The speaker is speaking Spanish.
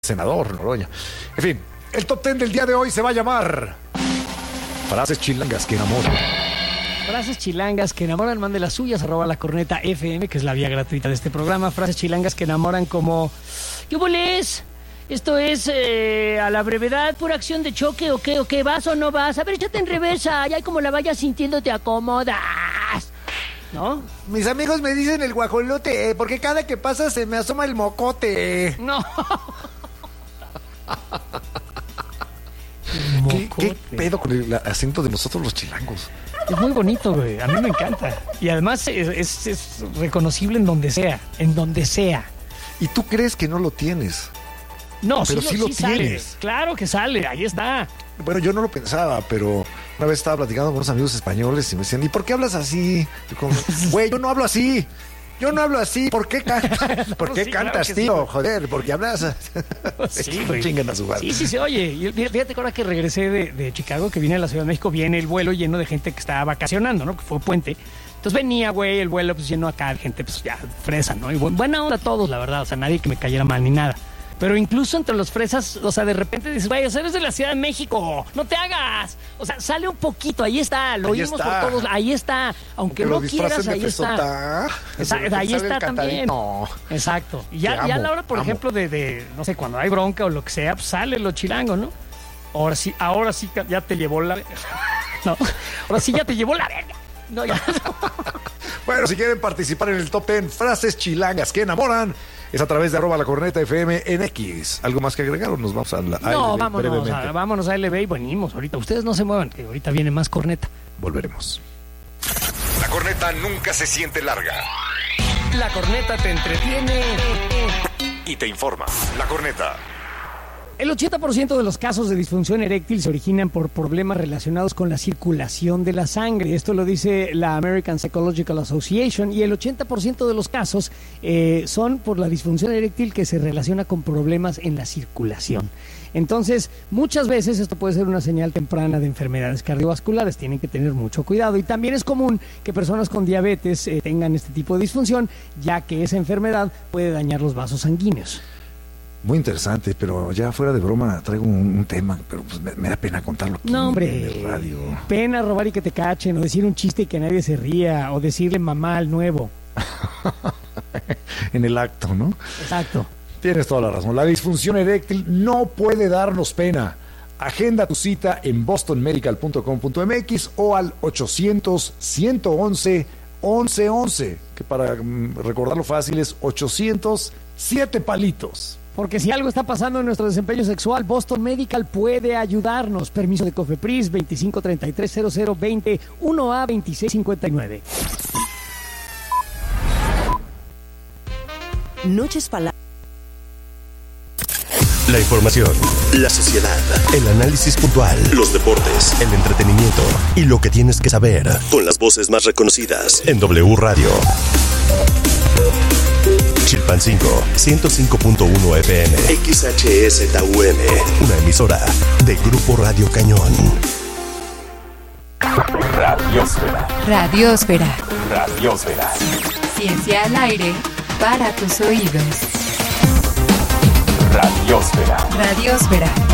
senador Noroña. En fin, el top 10 del día de hoy se va a llamar Frases chilangas que enamoran. Frases chilangas que enamoran, mande las suyas, @lacorneta.fm, que es la vía gratuita de este programa. Frases chilangas que enamoran como: ¿qué boles? Esto es a la brevedad, pura acción de choque, o qué, ¿vas o no vas? A ver, échate en reversa, ya como la vayas sintiendo te acomodas, ¿no? Mis amigos me dicen el guajolote, porque cada que pasa se me asoma el mocote. No. ¿Qué pedo con el acento de nosotros los chilangos? Es muy bonito, güey. A mí me encanta. Y además es reconocible en donde sea. En donde sea. ¿Y tú crees que no lo tienes? No, pero sí lo tienes. Sale. Claro que sale, ahí está. Bueno, yo no lo pensaba, pero una vez estaba platicando con unos amigos españoles y me decían, ¿y por qué hablas así? Güey, yo no hablo así. Yo no hablo así. ¿Por qué cantas? ¿Por qué cantas, claro, tío? Sí, joder, porque hablas. Sí, güey. Chingan a su madre. Sí, se oye. Y fíjate que ahora que regresé de Chicago, que vine a la Ciudad de México, viene el vuelo lleno de gente que estaba vacacionando, ¿no? Que fue puente. Entonces venía, güey, el vuelo pues lleno acá de gente, pues ya fresa, ¿no? Y buena onda a todos, la verdad. O sea, nadie que me cayera mal ni nada. Pero incluso entre los fresas, o sea, de repente dices, vaya, eres de la Ciudad de México, no te hagas. O sea, sale un poquito, ahí está, lo oímos por todos, ahí está. Aunque no quieras, ahí está. Ahí está también. Exacto. Y ya a la hora, por ejemplo, de, no sé, cuando hay bronca o lo que sea, pues sale lo chilango, ¿no? Ahora sí ya te llevó la... No, ahora sí ya te llevó la verga. No, ya. Bueno, si quieren participar en el top 10 frases chilangas que enamoran, es a través de @lacorneta.fm en X. ¿Algo más que agregar o nos vamos a la ALB? No, vámonos a LB y venimos ahorita. Ustedes no se muevan, que ahorita viene más corneta. Volveremos. La corneta nunca se siente larga. La corneta te entretiene y te informa. La corneta. El 80% de los casos de disfunción eréctil se originan por problemas relacionados con la circulación de la sangre. Esto lo dice la American Psychological Association. Y el 80% de los casos son por la disfunción eréctil que se relaciona con problemas en la circulación. Entonces, muchas veces esto puede ser una señal temprana de enfermedades cardiovasculares. Tienen que tener mucho cuidado. Y también es común que personas con diabetes tengan este tipo de disfunción, ya que esa enfermedad puede dañar los vasos sanguíneos. Muy interesante, pero ya fuera de broma traigo un tema, pero pues me da pena contarlo aquí en el radio. Pena robar y que te cachen, o decir un chiste y que nadie se ría, o decirle mamá al nuevo. En el acto, ¿no? Exacto. Tienes toda la razón. La disfunción eréctil no puede darnos pena. Agenda tu cita en bostonmedical.com.mx o al 800-111-1111, que para recordarlo fácil es 807 palitos. Porque si algo está pasando en nuestro desempeño sexual, Boston Medical puede ayudarnos. Permiso de COFEPRIS 25330020 1A2659. Noches Palabras. La información, la sociedad, el análisis puntual, los deportes, el entretenimiento y lo que tienes que saber con las voces más reconocidas en W Radio. Chilpancingo 105.1 FM, XHSTUM, una emisora de Grupo Radio Cañón. Radiósfera. Radiósfera. Radiósfera. Ciencia al aire para tus oídos. Radiósfera. Radiósfera.